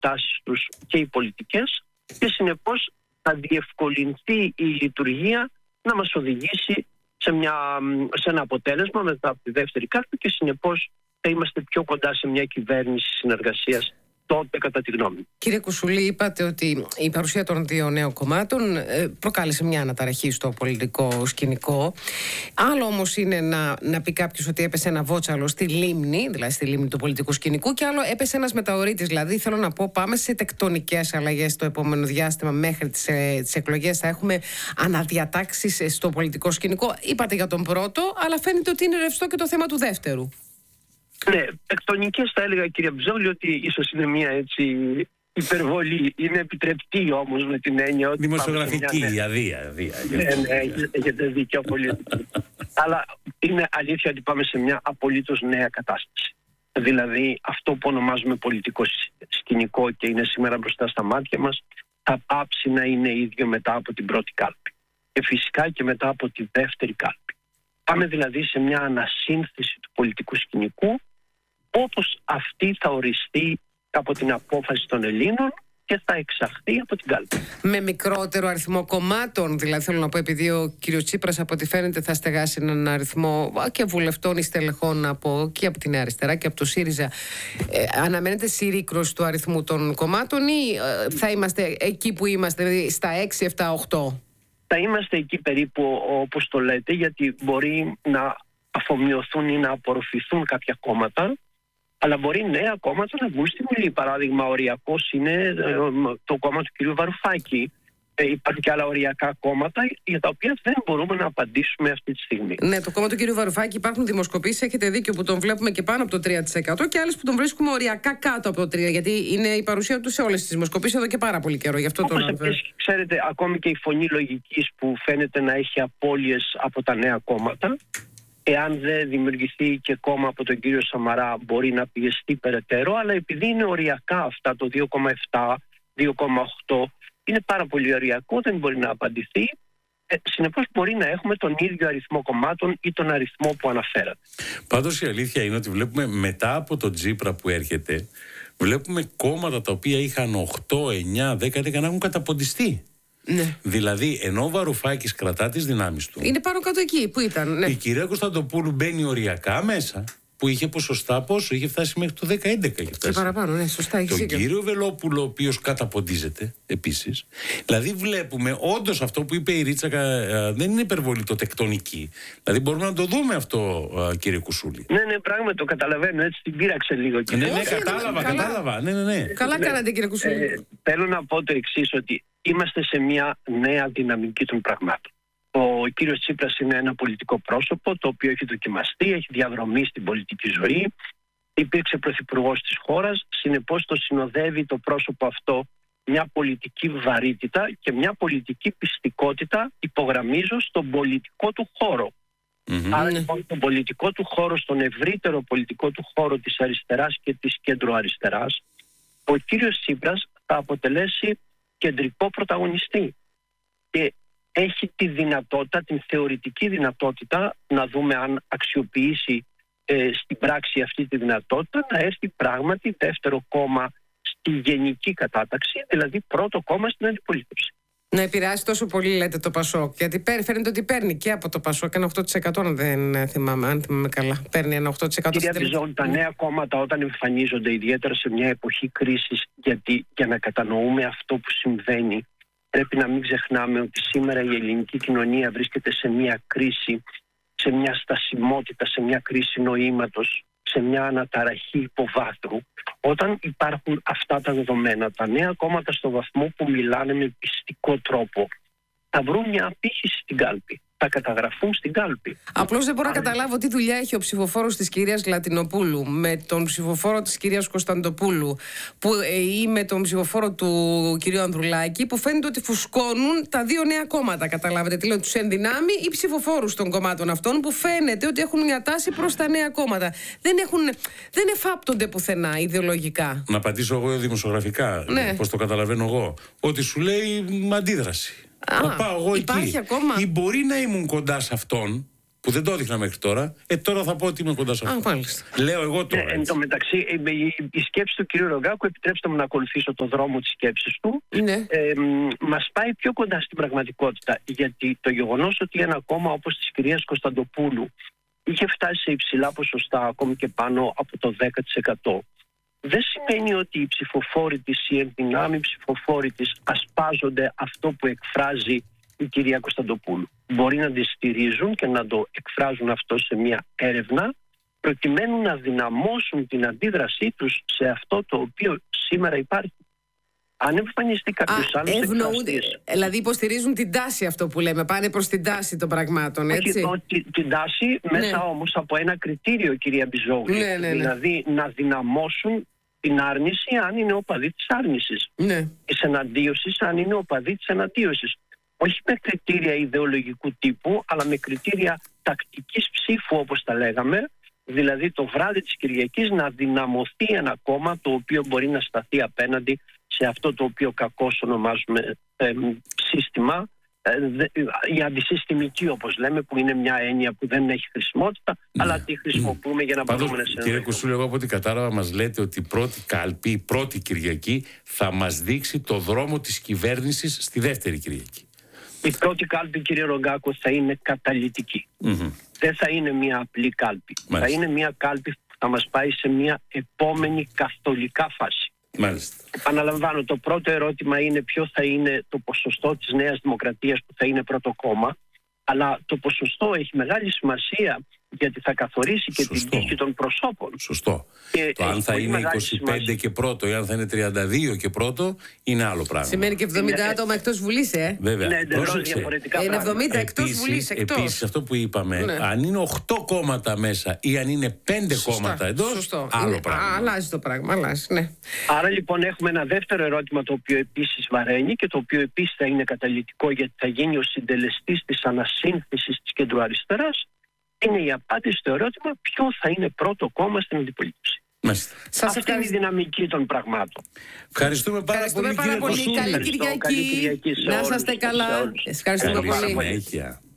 τάσεις τους και οι πολιτικές και συνεπώς θα διευκολυνθεί η λειτουργία να μας οδηγήσει σε ένα αποτέλεσμα μετά από τη δεύτερη κάλπη και συνεπώς θα είμαστε πιο κοντά σε μια κυβέρνηση συνεργασίας τότε, κατά τη γνώμη μου. Κύριε Κουσουλή, είπατε ότι η παρουσία των δύο νέων κομμάτων προκάλεσε μια αναταραχή στο πολιτικό σκηνικό. Άλλο όμως είναι να πει κάποιος ότι έπεσε ένα βότσαλο στη λίμνη, δηλαδή στη λίμνη του πολιτικού σκηνικού, και άλλο έπεσε ένας μεταωρίτης. Δηλαδή, θέλω να πω, πάμε σε τεκτονικές αλλαγές το επόμενο διάστημα μέχρι τις εκλογές. Θα έχουμε αναδιατάξεις στο πολιτικό σκηνικό. Είπατε για τον πρώτο, αλλά φαίνεται ότι είναι ρευστό και το θέμα του δεύτερου. Ναι, τεκτονικές θα έλεγα, κύριε Μπζόλη, ότι ίσως είναι μια έτσι υπερβολή. Είναι επιτρεπτή όμως με την έννοια ότι... Δημοσιογραφική, αδεία. Ναι, έχετε δίκιο πολύ. Αλλά είναι αλήθεια ότι πάμε σε μια απολύτως νέα κατάσταση. Δηλαδή αυτό που ονομάζουμε πολιτικό σκηνικό και είναι σήμερα μπροστά στα μάτια μας θα πάψει να είναι ίδιο μετά από την πρώτη κάλπη. Και φυσικά και μετά από τη δεύτερη κάλπη. Πάμε δηλαδή σε μια ανασύνθεση του πολιτικού σκηνικού όπως αυτή θα οριστεί από την απόφαση των Ελλήνων και θα εξαχθεί από την κάλπη. Με μικρότερο αριθμό κομμάτων, δηλαδή θέλω να πω, επειδή ο κύριος Τσίπρας από ό,τι φαίνεται θα στεγάσει έναν αριθμό και βουλευτών ή στελεχών και από την Αριστερά και από το ΣΥΡΙΖΑ, αναμένεται συρρίκρωση του αριθμού των κομμάτων ή θα είμαστε εκεί που είμαστε, δηλαδή στα 6, 7, 8? Θα είμαστε εκεί περίπου όπως το λέτε, γιατί μπορεί να αφομοιωθούν ή να απορροφηθούν κάποια κόμματα, αλλά μπορεί νέα κόμματα να βγουν στη Βουλή. Παράδειγμα, οριακός είναι το κόμμα του κ. Βαρουφάκη. Υπάρχουν και άλλα οριακά κόμματα για τα οποία δεν μπορούμε να απαντήσουμε αυτή τη στιγμή. Ναι, το κόμμα του κ. Βαρουφάκη, υπάρχουν δημοσκοπήσεις, έχετε δίκιο, που τον βλέπουμε και πάνω από το 3% και άλλες που τον βρίσκουμε οριακά κάτω από το 3%, γιατί είναι η παρουσία του σε όλες τις δημοσκοπήσεις εδώ και πάρα πολύ καιρό. Γι' αυτό όπως επίσης, ξέρετε, ακόμη και η Φωνή Λογικής που φαίνεται να έχει απώλειες από τα νέα κόμματα, εάν δεν δημιουργηθεί και κόμμα από τον κύριο Σαμαρά, μπορεί να πιεστεί περαιτέρω, αλλά επειδή είναι οριακά αυτά, το 2,7, 2,8, είναι πάρα πολύ οριακό, δεν μπορεί να απαντηθεί. Συνεπώς μπορεί να έχουμε τον ίδιο αριθμό κομμάτων ή τον αριθμό που αναφέρατε. Πάντως η αλήθεια είναι ότι βλέπουμε μετά από τον Τσίπρα που έρχεται, βλέπουμε κόμματα τα οποία είχαν 8, 9, 10 να έχουν καταποντιστεί. Ναι. Δηλαδή, ενώ ο Βαρουφάκης κρατά τις δυνάμεις του, είναι πάνω κάτω εκεί που ήταν. Ναι. Η κυρία Κωνσταντοπούλου μπαίνει οριακά μέσα, που είχε ποσοστά πόσο, είχε φτάσει μέχρι το 10-11. Και παραπάνω, ναι, σωστά. Τον κύριο Βελόπουλο, ο οποίος καταποντίζεται επίσης. Δηλαδή, βλέπουμε όντως αυτό που είπε η Ρίτσα, δεν είναι υπερβολή το τεκτονική. Δηλαδή, μπορούμε να το δούμε αυτό, κύριε Κουσούλη. Ναι, πράγματι το καταλαβαίνω, έτσι την πείραξε λίγο. Ναι, κατάλαβα. Ναι. Καλά κάνατε, κύριε Κουσούλη. Θέλω να πω το εξής, ότι είμαστε σε μια νέα δυναμική των πραγμάτων. Ο κύριος Τσίπρας είναι ένα πολιτικό πρόσωπο το οποίο έχει δοκιμαστεί, έχει διαδρομή στην πολιτική ζωή, υπήρξε πρωθυπουργός της χώρας, συνεπώς το συνοδεύει το πρόσωπο αυτό μια πολιτική βαρύτητα και μια πολιτική πιστικότητα, υπογραμμίζω, στον πολιτικό του χώρο. Άρα λοιπόν στον πολιτικό του χώρο, στον ευρύτερο πολιτικό του χώρο της αριστεράς και της κέντρο-αριστεράς, ο κύριος Τσίπρας θα αποτελέσει κεντρικό πρωταγωνιστή και έχει τη δυνατότητα, την θεωρητική δυνατότητα, να δούμε αν αξιοποιήσει στην πράξη αυτή τη δυνατότητα, να έρθει πράγματι δεύτερο κόμμα στη γενική κατάταξη, δηλαδή πρώτο κόμμα στην αντιπολίτευση. Να επηρεάσει τόσο πολύ, λέτε, το Πασόκ, γιατί φαίνεται ότι παίρνει και από το Πασόκ ένα 8%, αν δεν θυμάμαι, αν θυμάμαι καλά. Παίρνει ένα 8%. Κυρία Μπιζόλη, τα νέα κόμματα όταν εμφανίζονται, ιδιαίτερα σε μια εποχή κρίσης, γιατί για να κατανοούμε αυτό που συμβαίνει, πρέπει να μην ξεχνάμε ότι σήμερα η ελληνική κοινωνία βρίσκεται σε μια κρίση, σε μια στασιμότητα, σε μια κρίση νοήματος, σε μια αναταραχή υποβάθρου. Όταν υπάρχουν αυτά τα δεδομένα, τα νέα κόμματα στο βαθμό που μιλάνε με πιστικό τρόπο θα βρουν μια απήχηση στην κάλπη. Θα καταγραφούν στην κάλπη. Απλώς δεν μπορώ να καταλάβω τι δουλειά έχει ο ψηφοφόρος της κυρίας Λατινοπούλου με τον ψηφοφόρο της κυρίας Κωνσταντοπούλου ή με τον ψηφοφόρο του κυρίου Ανδρουλάκη, που φαίνεται ότι φουσκώνουν τα δύο νέα κόμματα. Καταλάβετε τι λέω, τους ενδυνάμει οι ψηφοφόρους των κομμάτων αυτών, που φαίνεται ότι έχουν μια τάση προς τα νέα κόμματα. Δεν εφάπτονται πουθενά ιδεολογικά. Να απαντήσω εγώ δημοσιογραφικά, ναι. Πώς το καταλαβαίνω εγώ. Ότι σου λέει αντίδραση. Να πάω εγώ εκεί. Ακόμα. Ή μπορεί να ήμουν κοντά σε αυτόν που δεν το έδειχνα μέχρι τώρα, τώρα θα πω ότι είμαι κοντά σε αυτό. Λέω εγώ τώρα. Εν τω μεταξύ, η σκέψη του κ. Ρογκάκου, επιτρέψτε μου να ακολουθήσω το δρόμο της σκέψης του, μας πάει πιο κοντά στην πραγματικότητα. Γιατί το γεγονός ότι ένα κόμμα όπως της κυρίας Κωνσταντοπούλου είχε φτάσει σε υψηλά ποσοστά, ακόμη και πάνω από το 10%, δεν σημαίνει ότι οι ψηφοφόροι της ή ενδυνάμει ψηφοφόροι της ασπάζονται αυτό που εκφράζει η κυρία Κωνσταντοπούλου. Μπορεί να τη στηρίζουν και να το εκφράζουν αυτό σε μια έρευνα, προκειμένου να δυναμώσουν την αντίδρασή τους σε αυτό το οποίο σήμερα υπάρχει. Αν εμφανιστεί κάποιος άλλος εκφραστής... Δηλαδή υποστηρίζουν την τάση, αυτό που λέμε, πάνε προς την τάση των πραγμάτων, έτσι. Όχι, την τάση μέσα όμως από ένα κριτήριο, κυρία Μπιζόγλου. Δηλαδή να δυναμώσουν την άρνηση αν είναι οπαδοί της άρνησης. Της εναντίωσης αν είναι οπαδοί της εναντίωσης. Όχι με κριτήρια ιδεολογικού τύπου, αλλά με κριτήρια τακτικής ψήφου, όπως τα λέγαμε. Δηλαδή το βράδυ της Κυριακής να δυναμωθεί ένα κόμμα το οποίο μπορεί να σταθεί απέναντι σε αυτό το οποίο κακώς ονομάζουμε σύστημα, η αντισυστημική, όπως λέμε, που είναι μια έννοια που δεν έχει χρησιμότητα, αλλά τη χρησιμοποιούμε για να μπορούμε να συνεχίσουμε. Κύριε Κουσούλη, εγώ από ό,τι κατάλαβα μας λέτε ότι η πρώτη κάλπη, η πρώτη Κυριακή θα μας δείξει το δρόμο της κυβέρνησης στη δεύτερη Κυριακή. Η πρώτη κάλπη, κύριε Ρογκάκο, θα είναι καταλυτική. Δεν θα είναι μια απλή κάλπη. Θα είναι μια κάλπη που θα μας πάει σε μια επόμενη καθολικά φάση. Μάλιστα. Επαναλαμβάνω, το πρώτο ερώτημα είναι ποιο θα είναι το ποσοστό της Νέας Δημοκρατίας που θα είναι πρώτο κόμμα, αλλά το ποσοστό έχει μεγάλη σημασία γιατί θα καθορίσει και την τύχη των προσώπων. Σωστό. Και το αν θα είναι 25 και πρώτο ή αν θα είναι 32 και πρώτο είναι άλλο πράγμα. Σημαίνει και 70 άτομα εκτός Βουλής, Βέβαια. Είναι εντελώς διαφορετικά είναι 70 πράγματα. εκτός Βουλής. Επίσης αυτό που είπαμε, αν είναι 8 κόμματα μέσα ή αν είναι 5 κόμματα εντός, άλλο πράγμα. Αλλάζει το πράγμα, αλλάζει, Άρα λοιπόν έχουμε ένα δεύτερο ερώτημα το οποίο επίσης βαραίνει και το οποίο επίσης θα είναι καταλυτικό γιατί θα γίνει ο συντελεστής της ανασύνθεσης της κεντροαριστεράς. Είναι η απάντηση στο ερώτημα ποιο θα είναι πρώτο κόμμα στην αντιπολίτευση. Αυτή είναι η δυναμική των πραγμάτων. Ευχαριστούμε πάρα πολύ, κύριε Κουσούλη. Καλή Κυριακή. Να είστε καλά. Ευχαριστούμε πολύ.